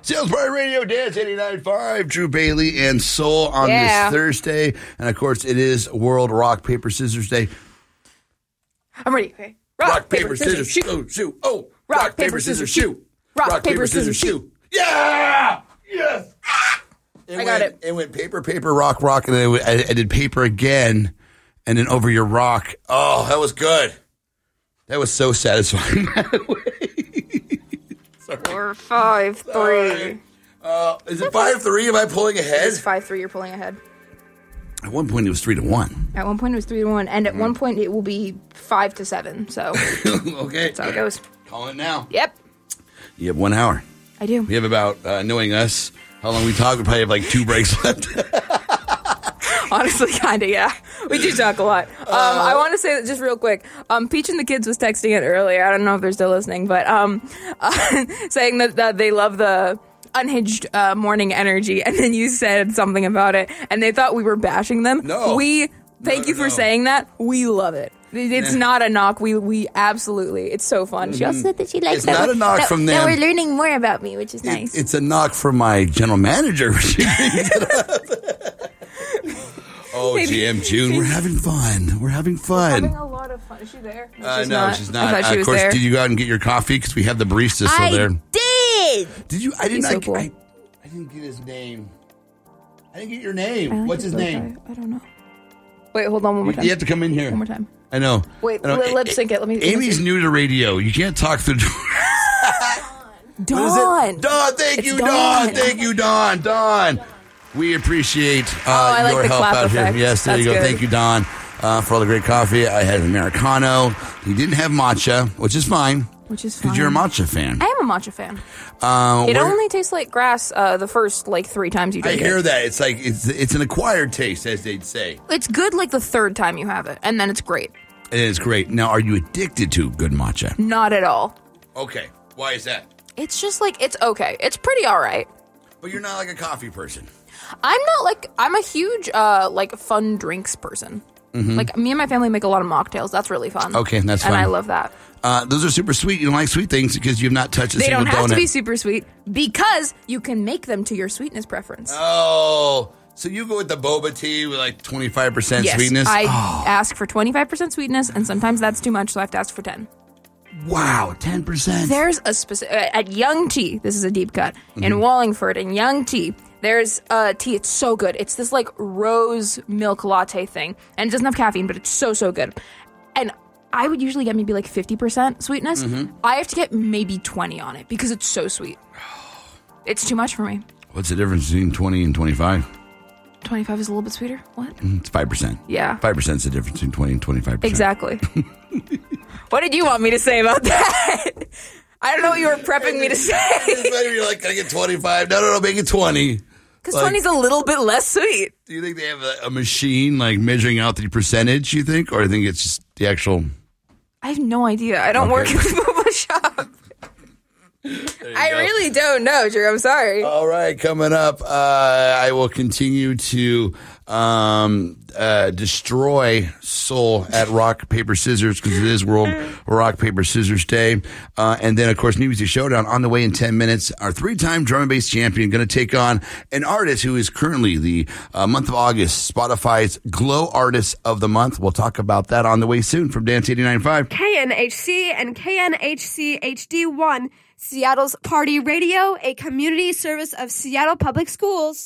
Sales Party Radio, Dance 89.5, Drew Bailey and Soul on this Thursday. And, of course, it is World Rock, Paper, Scissors Day. I'm ready. Okay. Rock, paper, scissors, shoot. Oh, shoot. Oh, rock, paper, scissors, shoot. Rock, paper, scissors, shoot. Yeah! Yes! I got it. It went paper, rock, and then I did paper again, and then over your rock. Oh, that was good. That was so satisfying. 4, 5, 3. Is it 5-3? Am I pulling ahead? It's 5-3. You're pulling ahead. At one point, it was 3-1. At one point, it was 3-1, and at one point, it will be 5-7. So, okay, that's how it goes. Call it now. Yep. You have 1 hour. I do. We have about, knowing us, how long we talk. We probably have like 2 breaks left. Honestly, kind of, yeah. We do talk a lot. I want to say that just real quick. Peach and the kids was texting it earlier. I don't know if they're still listening, but saying that they love the unhinged morning energy, and then you said something about it, and they thought we were bashing them. No. Thank you for saying that. We love it. It's not a knock. We absolutely. It's so fun. She also said that she likes It's not a knock from them. Now we're learning more about me, which is nice. It's a knock from my general manager. Oh, GM June, we're having fun. We're having a lot of fun. Is she there? No, she's not. I thought she was of course, there. did you go out and get your coffee? Because we have the barista still there. Did you? I didn't. So cool. I didn't get his name. I didn't get your name. What's his name? I don't know. Wait, hold on one more time. You have to come in here. One more time. I know. Wait, lip sync it. Let me. Amy's new to radio. You can't talk through. Dawn. Dawn, thank you, Dawn. Thank you, Dawn. Dawn. We appreciate your help out here. Yes, there you go. Good. Thank you, Don, for all the great coffee. I had an Americano. He didn't have matcha, which is fine. Because you're a matcha fan. I am a matcha fan. It only tastes like grass the first 3 times you drink it. I hear that. It's like it's an acquired taste, as they'd say. It's good like the 3rd time you have it, and then it's great. It is great. Now, are you addicted to good matcha? Not at all. Okay. Why is that? It's just it's okay. It's pretty all right. But you're not like a coffee person. I'm a huge fun drinks person. Mm-hmm. Like me and my family make a lot of mocktails. That's really fun. Okay, that's fun. And I love that. Those are super sweet. You don't like sweet things because you've not touched a single donut. They don't have to be super sweet because you can make them to your sweetness preference. Oh, so you go with the boba tea with 25% sweetness? I ask for 25% sweetness, and sometimes that's too much, so I have to ask for 10. Wow, 10%. There's a specific at Young Tea. This is a deep cut in Wallingford. In Young Tea, there's a tea. It's so good. It's this rose milk latte thing, and it doesn't have caffeine, but it's so good. And I would usually get maybe 50% sweetness. Mm-hmm. I have to get maybe 20 on it because it's so sweet. It's too much for me. What's the difference between 20 and 25? 25 is a little bit sweeter. What? It's 5%. Yeah. 5% is the difference between 20 and 25%. Exactly. What did you want me to say about that? I don't know what you were prepping me to say. You're like, can I get 25? No, make it 20. Because 20 is a little bit less sweet. Do you think they have a machine measuring out the percentage, you think? Or do you think it's just the actual... I have no idea. I don't work in the boba shop. I really don't know, Drew. I'm sorry. All right, coming up, I will continue to destroy Soul at Rock, Paper, Scissors because it is World Rock, Paper, Scissors Day. And then, of course, New Music Showdown on the way in 10 minutes. Our 3-time drum and bass champion going to take on an artist who is currently the month of August, Spotify's Glow Artist of the Month. We'll talk about that on the way soon from Dance 89.5. KNHC and KNHC HD1. Seattle's Party Radio, a community service of Seattle Public Schools.